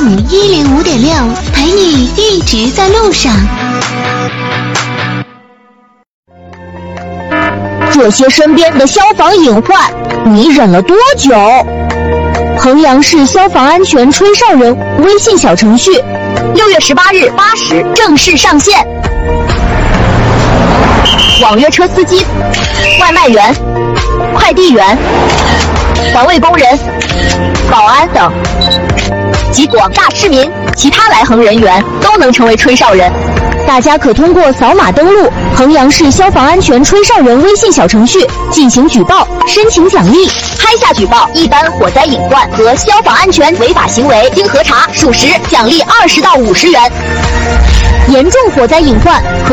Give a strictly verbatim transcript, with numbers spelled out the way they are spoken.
M 一零五点六，陪你一直在路上。 这些身边的消防隐患，你忍了多久？衡阳市消防安全吹哨人微信小程序，六月十八日八时正式上线。网约车司机、外卖员、快递员、环卫工人、保安等及广大市民、其他来衡人员都能成为吹哨人。大家可通过扫码登录衡阳市消防安全吹哨人微信小程序进行举报，申请奖励。拍下举报一单火灾隐患和消防安全违法行为，经核查属实，奖励二十到五十元。严重火灾隐患和